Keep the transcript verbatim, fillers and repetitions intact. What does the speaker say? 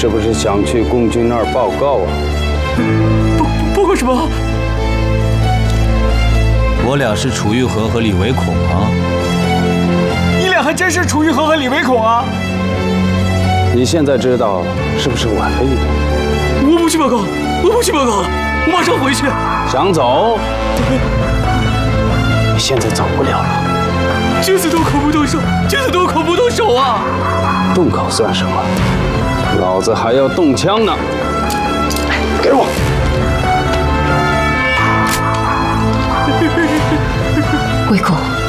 是不是想去共军那儿报告啊？ 报报告什么？ 我俩是楚玉和和李维孔啊。 你俩还真是楚玉和和李维孔啊？ 你现在知道是不是晚了一点？ 我不去报告，我不去报告了，我马上回去。 想走？你现在走不了了。 君子动口不动手，君子动口不动手啊！ 动口算什么？老子还要动枪呢！给我！ 维孔。